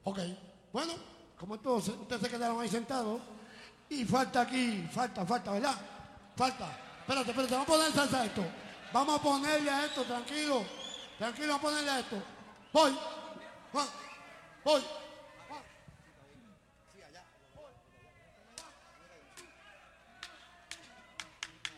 Ok, bueno, como entonces ustedes se quedaron ahí sentados y falta aquí, falta, ¿verdad? Falta. Espérate, vamos a poner salsa a esto. Vamos a ponerle a esto, tranquilo. Tranquilo, vamos a ponerle a esto. Voy.